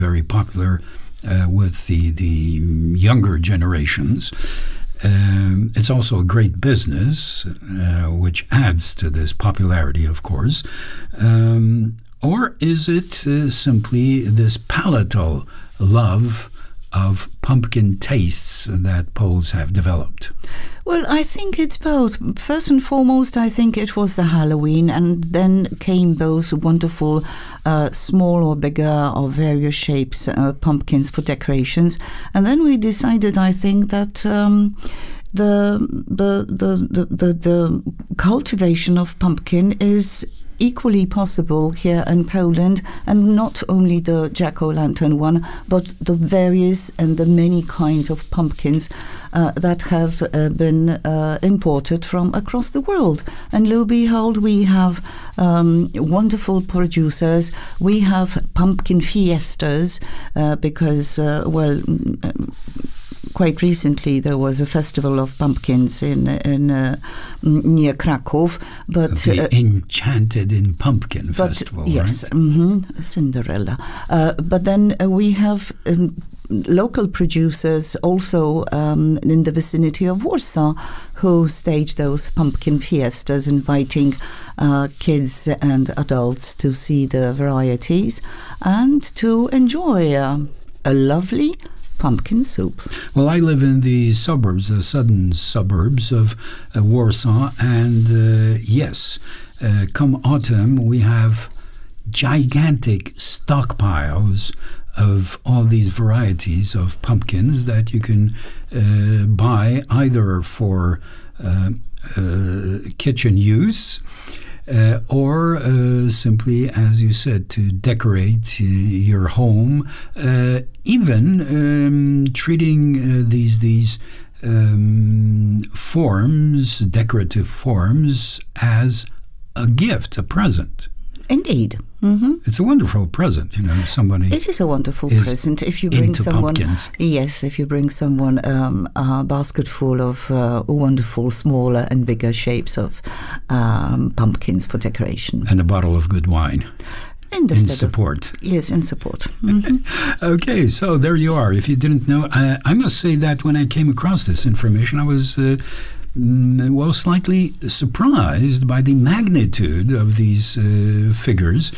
very popular with the younger generations. It's also a great business, which adds to this popularity, of course. Or is it simply this palatal love of pumpkin tastes that Poles have developed? Well, I think it's both. First and foremost, I think it was the Halloween, and then came those wonderful small or bigger or various shapes pumpkins for decorations. And then we decided, I think, that the cultivation of pumpkin is equally possible here in Poland, and not only the jack-o'-lantern one, but the various and the many kinds of pumpkins that have been imported from across the world. And lo and behold, we have wonderful producers. We have pumpkin fiestas because, quite recently there was a festival of pumpkins in near Krakow, but the Enchanted in Pumpkin Festival, yes, right? Cinderella. But then we have local producers also in the vicinity of Warsaw who stage those pumpkin fiestas, inviting kids and adults to see the varieties and to enjoy a lovely pumpkin soup. Well, I live in the suburbs, the southern suburbs of Warsaw, and yes, come autumn we have gigantic stockpiles of all these varieties of pumpkins that you can buy either for kitchen use or simply, as you said, to decorate your home, even treating these forms, decorative forms, as a gift, a present. Indeed. It's a wonderful present, somebody. It is a wonderful present if you bring someone. Pumpkins. Yes, if you bring someone a basket full of wonderful smaller and bigger shapes of pumpkins for decoration, and a bottle of good wine. In support. Yes, in support. Okay, so there you are. If you didn't know, I must say that when I came across this information, I was slightly surprised by the magnitude of these figures.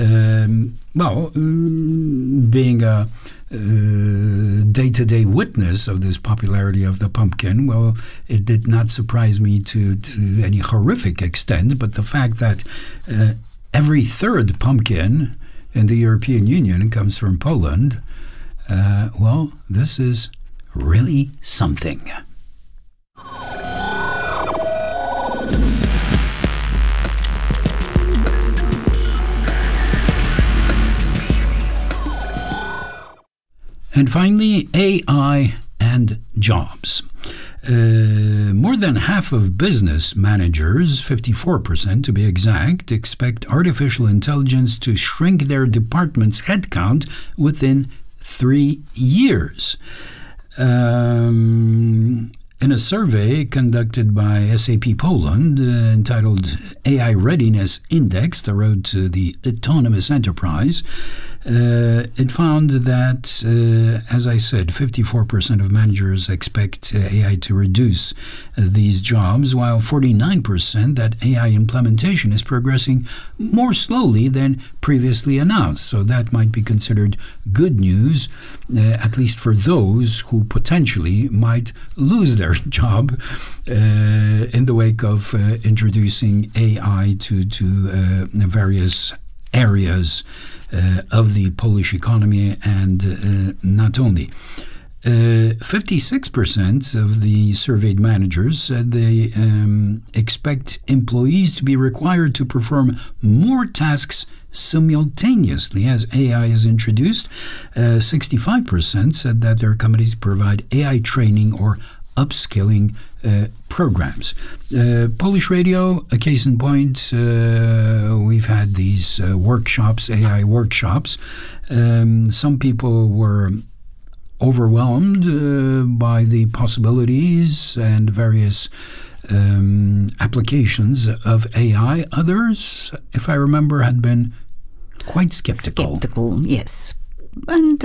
Being a day-to-day witness of this popularity of the pumpkin, it did not surprise me to any horrific extent, but the fact that every third pumpkin in the European Union comes from Poland, this is really something. And finally, AI and jobs. More than half of business managers, 54% to be exact, expect artificial intelligence to shrink their department's headcount within 3 years. In a survey conducted by SAP Poland entitled AI Readiness Index, the Road to the Autonomous Enterprise, it found that, as I said, 54% of managers expect AI to reduce these jobs, while 49% that AI implementation is progressing more slowly than previously announced. So that might be considered good news, at least for those who potentially might lose their job in the wake of introducing AI to various areas of the Polish economy, and not only. 56% of the surveyed managers said they expect employees to be required to perform more tasks simultaneously as AI is introduced. 65% said that their companies provide AI training or upskilling programs. Polish Radio, a case in point, we've had these workshops, AI workshops. Some people were overwhelmed by the possibilities and various applications of AI. Others, if I remember, had been quite skeptical. Yes. and